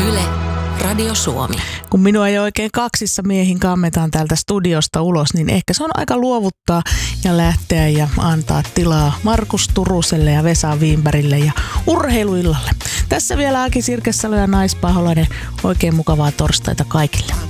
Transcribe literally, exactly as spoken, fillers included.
Yle, Radio Suomi. Kun minua ei oikein kaksissa miehin kammetaan täältä studiosta ulos, niin ehkä se on aika luovuttaa ja lähteä ja antaa tilaa Markus Turuselle ja Vesa Wienbergille ja urheiluillalle. Tässä vielä Aki Sirkesalo ja Nais Paholainen. Oikein mukavaa torstaita kaikille.